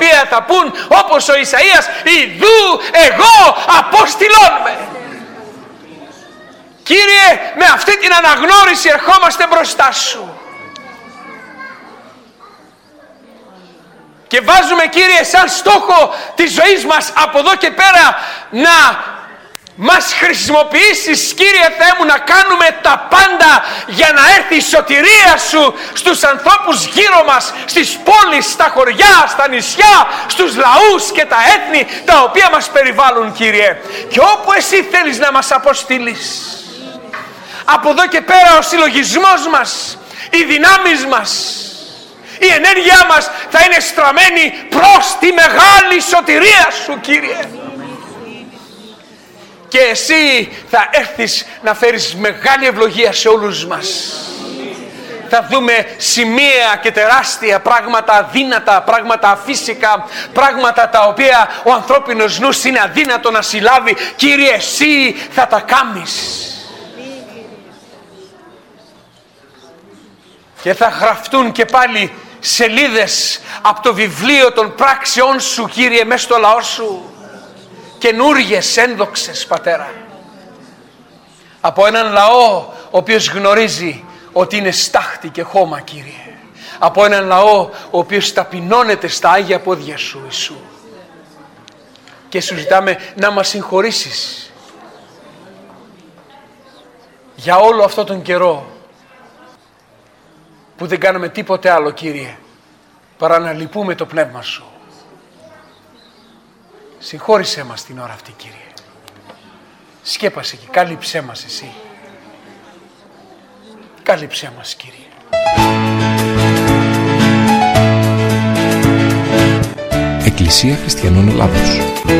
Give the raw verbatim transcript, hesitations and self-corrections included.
οποία θα πούν όπως ο Ισαΐας, «Ιδού εγώ απόστηλόν με». Κύριε, με αυτή την αναγνώριση ερχόμαστε μπροστά σου. Και βάζουμε, Κύριε, σαν στόχο της ζωής μας από εδώ και πέρα να μας χρησιμοποιήσεις, Κύριε Θεέ μου, να κάνουμε τα πάντα για να έρθει η σωτηρία Σου στους ανθρώπους γύρω μας, στις πόλεις, στα χωριά, στα νησιά, στους λαούς και τα έθνη τα οποία μας περιβάλλουν, Κύριε. Και όπου Εσύ θέλεις να μας αποστείλεις, από εδώ και πέρα ο συλλογισμός μας, οι δυνάμεις μας, η ενέργειά μας θα είναι στραμμένη προς τη μεγάλη σωτηρία Σου, Κύριε. Και Εσύ θα έρθεις να φέρεις μεγάλη ευλογία σε όλους μας. Θα δούμε σημεία και τεράστια πράγματα αδύνατα, πράγματα αφύσικα, πράγματα τα οποία ο ανθρώπινος νους είναι αδύνατο να συλλάβει. Κύριε, Εσύ θα τα κάμεις. Και θα γραφτούν και πάλι σελίδες από το βιβλίο των πράξεών Σου, Κύριε, μέσα στο λαό Σου. Καινούριες ένδοξες, Πατέρα. Από έναν λαό ο οποίος γνωρίζει ότι είναι στάχτη και χώμα, Κύριε. Από έναν λαό ο οποίος ταπεινώνεται στα Άγια πόδια Σου, Ιησού. Και Σου ζητάμε να μας συγχωρήσεις για όλο αυτό τον καιρό που δεν κάναμε τίποτε άλλο, Κύριε, παρά να λυπούμε το Πνεύμα Σου. Συγχώρησέ μας την ώρα αυτή, Κύριε. Σκέπασε και κάλυψέ μας Εσύ. Κάλυψέ μας, Κύριε. Εκκλησία Χριστιανών Ελλάδος.